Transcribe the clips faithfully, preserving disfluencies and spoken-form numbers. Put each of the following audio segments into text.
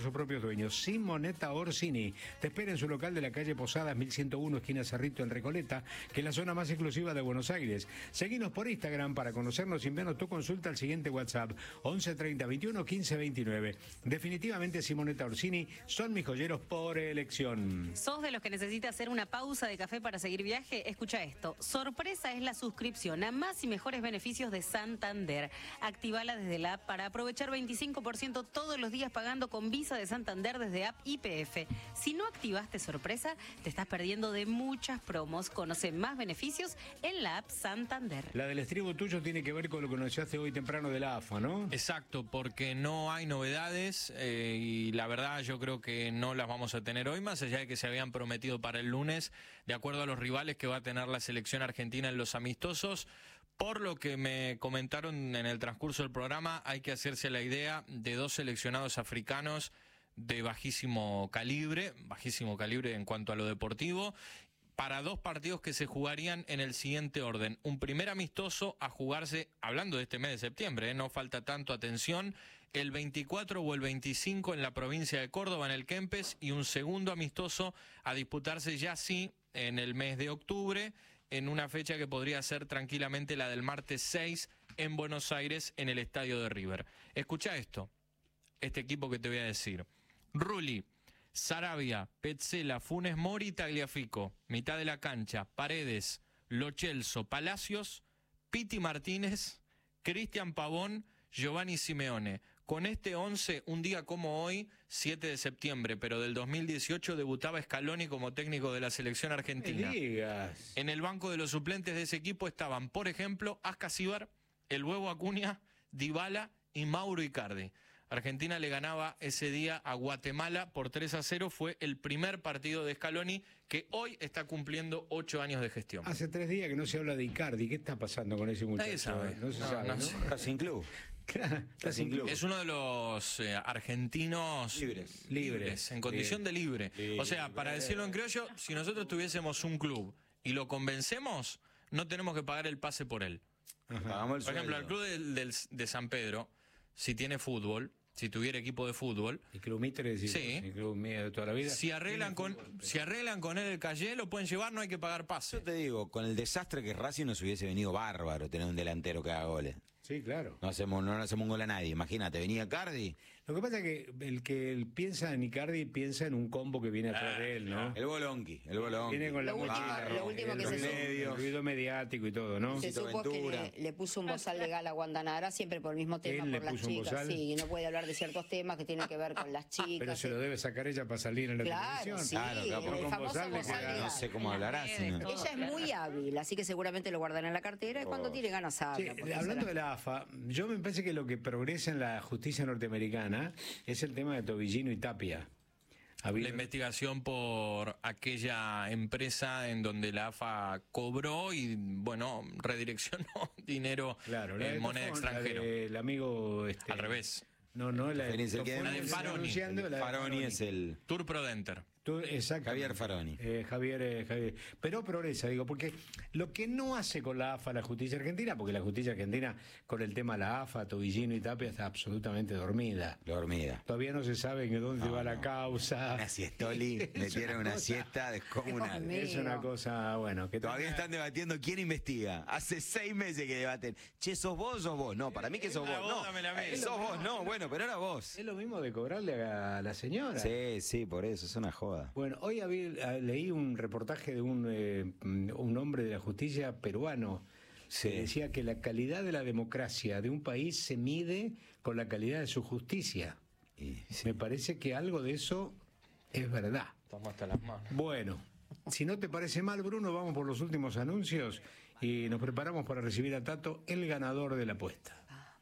sus propios dueños. Simonetta Orsini te espera en su local de la calle Posadas mil ciento uno, esquina Cerrito, en Recoleta, que es la zona más exclusiva de Buenos Aires. Seguinos por Instagram para conocernos y enviarnos tu consulta al siguiente WhatsApp: once treinta veintiuno quince veintinueve. Definitivamente Simonetta Orsini son mis joyeros por elección. ¿Sos de los que necesita hacer una pausa de café para seguir viaje? Escucha esto. Sorpresa es la suscripción a más y mejores beneficios de Santander. Activala desde la app para aprovechar veinticinco por ciento todos los días pagando con Visa de Santander desde app Y P F. Si no activaste Sorpresa, te estás perdiendo de muchas promos. Conoce más beneficios en la app Santander. La del estribo tuyo tiene que ver con lo que anunciaste hoy temprano de la A F A, ¿no? Exacto, porque no hay novedades eh, y la verdad yo creo que no las vamos a tener hoy, más allá de que se habían prometido para el lunes, de acuerdo a los rivales que va a tener la selección argentina en los amistosos. Por lo que me comentaron en el transcurso del programa, hay que hacerse la idea de dos seleccionados africanos de bajísimo calibre, bajísimo calibre en cuanto a lo deportivo, para dos partidos que se jugarían en el siguiente orden. Un primer amistoso a jugarse, hablando de este mes de septiembre, ¿eh? No falta tanto, atención, el veinticuatro o el veinticinco en la provincia de Córdoba, en el Kempes, y un segundo amistoso a disputarse ya sí en el mes de octubre, en una fecha que podría ser tranquilamente la del martes seis en Buenos Aires, en el estadio de River. Escucha esto, este equipo que te voy a decir. Rulli, Sarabia, Petzela, Funes Mori, Tagliafico. Mitad de la cancha, Paredes, Lo Celso, Palacios, Piti Martínez, Cristian Pavón, Giovanni Simeone. Con este once, un día como hoy, siete de septiembre, pero del dos mil dieciocho, debutaba Scaloni como técnico de la selección argentina. Digas. En el banco de los suplentes de ese equipo estaban, por ejemplo, Ascasíbar, el Huevo Acuña, Dybala y Mauro Icardi. Argentina le ganaba ese día a Guatemala por tres a cero. Fue el primer partido de Scaloni, que hoy está cumpliendo ocho años de gestión. Hace tres días que no se habla de Icardi. ¿Qué está pasando con ese muchacho? Nadie sabe. No se No, sabe, no ¿no? sé. Está sin club. Claro, está sin club. Es uno de los eh, argentinos Libres. libres, en condición de libre. Libre. O sea, para decirlo en criollo, si nosotros tuviésemos un club y lo convencemos, no tenemos que pagar el pase por él. Pagamos el Por ejemplo, sueldo. el club del- del- de San Pedro, si tiene fútbol, si tuviera equipo de fútbol, ¿El club Mitre? decís, Sí. ¿El club mío de toda la vida? si arreglan con si arreglan con él el calle, lo pueden llevar, no hay que pagar pase. Yo te digo, con el desastre que es Racing nos hubiese venido bárbaro tener un delantero que haga goles. Sí, claro. No hacemos, no le hacemos un gol a nadie. Imagínate, venía Cardi, Lo que pasa es que el que él piensa en Icardi piensa en un combo que viene atrás de él, ¿no? el bolonqui, el bolonqui. Viene con la Lo último- mochila, lo último el que se medio, el ruido mediático y todo, ¿no? Se Tito supo Ventura. que le, le puso un bozal legal a Guandanara, siempre por el mismo tema, Él le por las puso un chicas. bozal. Sí, no puede hablar de ciertos temas que tienen que ver con las chicas. Pero se lo sí. debe sacar ella para salir en la Claro, televisión. sí, Claro, claro, el porque con famoso bozal le bozal queda- legal. No sé cómo hablará. si no. Ella es muy hábil, así que seguramente lo guardan en la cartera y cuando tiene ganas habla. Sí, porque hablando será- de la A F A, yo me parece que lo que progresa en la justicia norteamericana es el tema de Tobillino y Tapia. Ha habido- La investigación por aquella empresa en donde la A F A cobró y, bueno, redireccionó dinero Claro, la en de moneda Tofón, la extranjera. del amigo este, Al revés. No, no, la de, Referencia, el que- Tofón La de está Faroni. anunciando, la de Faroni es el... Tour Prodenter. Tú- exactamente. Javier Faroni. Eh, Javier, eh, Javier. Pero progresa, digo, porque lo que no hace con la A F A la justicia argentina, porque la justicia argentina con el tema de la A F A, Tobillino y Tapia está absolutamente dormida. Dormida. Todavía no se sabe en dónde No, va la no. causa. Una siestoli, Es metieron una una cosa- siesta descomunal. Dios mío. Es una cosa, bueno, que Todavía están debatiendo quién investiga. Hace seis meses que debaten. Che, ¿sos vos o sos vos? No, para mí que sos Ah, vos. vos No, dámela a mí. eh, sos vos, no. Bueno, pero era vos. Es lo mismo de cobrarle a la señora. Sí, sí, por eso, es una joda. Bueno, hoy habí- eh, leí un reportaje de un, eh, un hombre de la justicia peruano Sí. que decía que la calidad de la democracia de un país se mide con la calidad de su justicia. Y, sí. Me parece que algo de eso es verdad. Estamos hasta las manos. Bueno, si no te parece mal, Bruno, vamos por los últimos anuncios y nos preparamos para recibir a Tato, el ganador de la apuesta.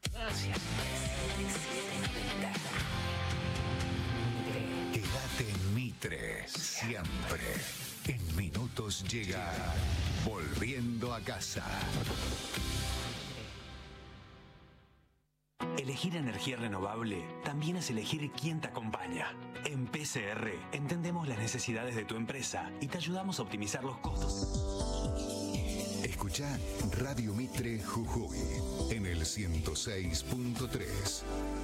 Quédate en Mitre, siempre. En minutos llega Volviendo a casa. Elegir energía renovable también es elegir quién te acompaña. En P C R entendemos las necesidades de tu empresa y te ayudamos a optimizar los costos. Escucha Radio Mitre Jujuy en el ciento seis punto tres.